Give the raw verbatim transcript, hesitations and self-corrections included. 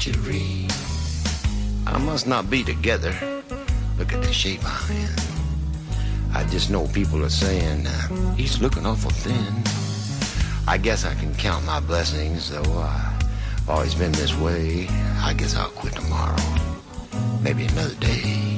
treachery. I must not be together. Look at the shape I'm in. I just know people are saying, uh, he's looking awful thin. I guess I can count my blessings, though I've always been this way. I guess I'll quit tomorrow. Maybe another day.